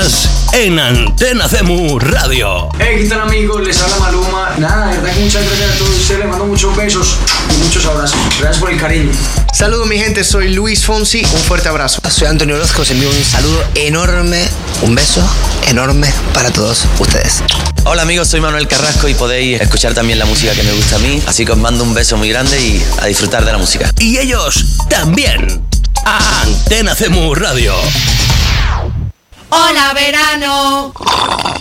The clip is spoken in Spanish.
Estás en Antena CMU Radio. Hey, ¿qué tal, amigos? Les habla Maluma. Nada, de verdad que muchas gracias a todos ustedes. Les mando muchos besos y muchos abrazos. Gracias por el cariño. Saludos, mi gente. Soy Luis Fonsi. Un fuerte abrazo. Soy Antonio Orozco. Les envío un saludo enorme, un beso enorme para todos ustedes. Hola amigos, soy Manuel Carrasco y podéis escuchar también la música que me gusta a mí. Así que os mando un beso muy grande y a disfrutar de la música. Y ellos también. Antena CMU Radio. ¡Hola, verano!